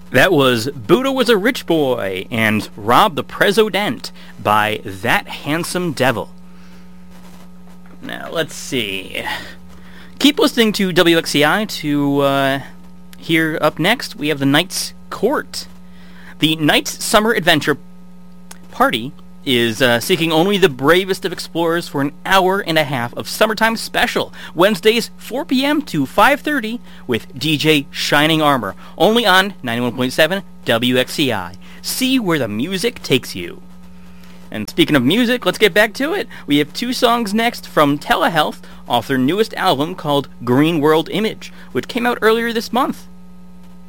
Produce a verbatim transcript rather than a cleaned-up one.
That was Buddha Was a Rich Boy and Rob the President by That Handsome Devil. Now, let's see. Keep listening to W X C I to uh, hear up next. We have the Knight's Court. The Knight's Summer Adventure Party is uh, seeking only the bravest of explorers for an hour and a half of summertime special. Wednesdays, four p.m. to five thirty with D J Shining Armor. Only on ninety-one point seven W X C I. See where the music takes you. And speaking of music, let's get back to it. We have two songs next from Telehealth off their newest album called Green World Image, which came out earlier this month.